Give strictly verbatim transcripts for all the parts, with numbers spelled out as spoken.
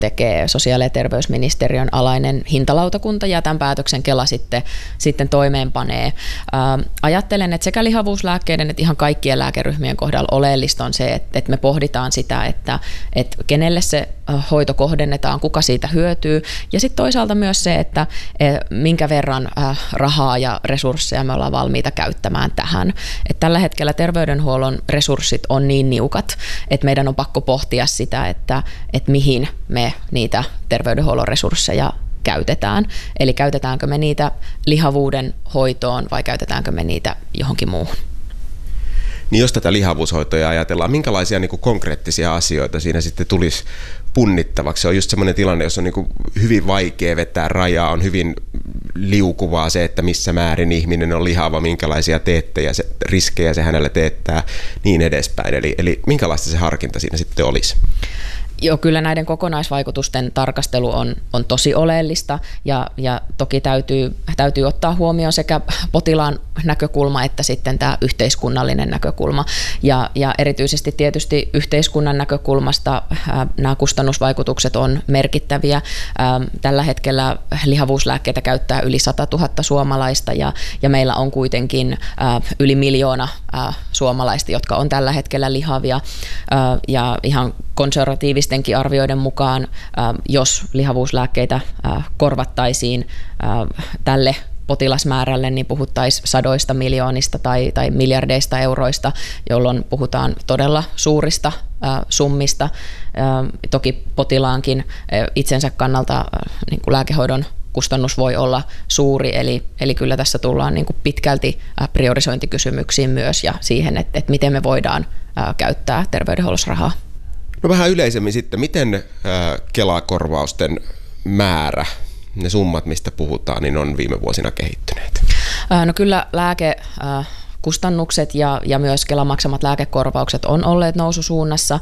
tekee sosiaali- ja terveysministeriön alainen hintalautakunta ja tämän päätöksen Kela sitten, sitten toimeenpanee. Ää, ajattelen, että sekä lihavuuslääkkeiden että ihan kaikkien lääkeryhmien kohdalla oleellista on se, että, että me pohditaan sitä, että, että kenelle se hoito kohdennetaan, kuka siitä hyötyy ja sitten toisaalta myös se, että minkä verran rahaa ja resursseja me ollaan valmiita käyttämään tähän. Että tällä hetkellä terveydenhuollon resurssit on niin niukat, että meidän on pakko pohtia sitä, että, että mihin me niitä terveydenhuollon resursseja käytetään. Eli käytetäänkö me niitä lihavuuden hoitoon vai käytetäänkö me niitä johonkin muuhun. Niin jos tätä lihavuushoitoja ajatellaan, minkälaisia niin kuin konkreettisia asioita siinä sitten tulisi punnittavaksi? Se on just semmoinen tilanne, jossa on niin kuin hyvin vaikea vetää rajaa, on hyvin liukuvaa se, että missä määrin ihminen on lihava, minkälaisia teettejä, se, riskejä se hänellä teettää, niin edespäin. Eli, eli minkälaista se harkinta siinä sitten olisi? Joo, kyllä näiden kokonaisvaikutusten tarkastelu on, on tosi oleellista ja, ja toki täytyy, täytyy ottaa huomioon sekä potilaan näkökulma että sitten tämä yhteiskunnallinen näkökulma. Ja, ja erityisesti tietysti yhteiskunnan näkökulmasta ää, nämä kustannusvaikutukset on merkittäviä. Ää, tällä hetkellä lihavuuslääkkeitä käyttää yli sata tuhatta suomalaista ja, ja meillä on kuitenkin ää, yli miljoona ää, suomalaista, jotka on tällä hetkellä lihavia ää, ja ihan konservatiivistenkin arvioiden mukaan, jos lihavuuslääkkeitä korvattaisiin tälle potilasmäärälle, niin puhuttaisiin sadoista miljoonista tai, tai miljardeista euroista, jolloin puhutaan todella suurista summista. Toki potilaankin itsensä kannalta niin kuin lääkehoidon kustannus voi olla suuri, eli, eli kyllä tässä tullaan niin kuin pitkälti priorisointikysymyksiin myös ja siihen, että, että miten me voidaan käyttää terveydenhuollossa rahaa. No vähän yleisemmin sitten, miten Kela-korvausten määrä, ne summat, mistä puhutaan, niin on viime vuosina kehittyneet? No kyllä lääkekustannukset ja, ja myös Kelan maksamat lääkekorvaukset on olleet noususuunnassa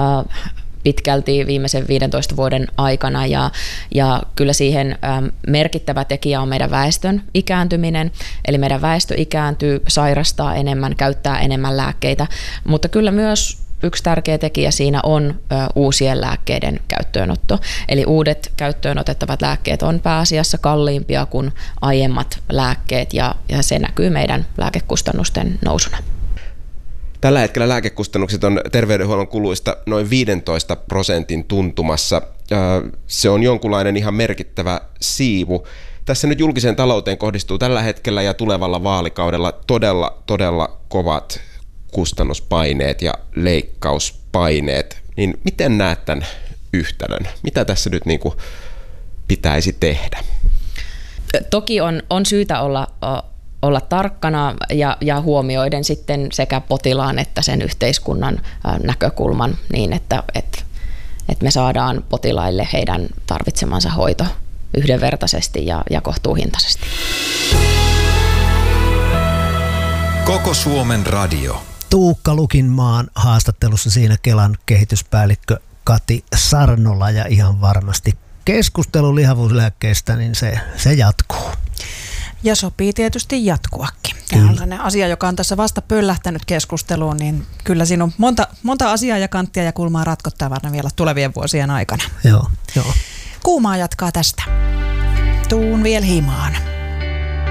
pitkälti viimeisen viidentoista vuoden aikana ja, ja kyllä siihen merkittävä tekijä on meidän väestön ikääntyminen, eli meidän väestö ikääntyy, sairastaa enemmän, käyttää enemmän lääkkeitä, mutta kyllä myös yksi tärkeä tekijä siinä on ö, uusien lääkkeiden käyttöönotto. Eli uudet käyttöön otettavat lääkkeet on pääasiassa kalliimpia kuin aiemmat lääkkeet ja, ja se näkyy meidän lääkekustannusten nousuna. Tällä hetkellä lääkekustannukset on terveydenhuollon kuluista noin viisitoista prosentin tuntumassa. Se on jonkunlainen ihan merkittävä siivu. Tässä nyt julkiseen talouteen kohdistuu tällä hetkellä ja tulevalla vaalikaudella todella, todella kovat kustannuspaineet ja leikkauspaineet, niin miten näet tämän yhtälön? Mitä tässä nyt niin kuin pitäisi tehdä? Toki on, on syytä olla, olla tarkkana ja, ja huomioiden sitten sekä potilaan että sen yhteiskunnan näkökulman niin, että, että, että me saadaan potilaille heidän tarvitsemansa hoito yhdenvertaisesti ja, ja kohtuuhintaisesti. Koko Suomen radio. Tuukka Lukinmaan haastattelussa siinä Kelan kehityspäällikkö Kati Sarnola ja ihan varmasti keskustelu lihavuuslääkkeistä, niin se, se jatkuu. Ja sopii tietysti jatkuakin. Tämä on sellainen asia, joka on tässä vasta pöllähtänyt keskusteluun, niin kyllä siinä on monta, monta asiaa ja kanttia ja kulmaa ratkottavana vielä tulevien vuosien aikana. Joo, joo. Kuumaa jatkaa tästä. Tuun vielä himaan.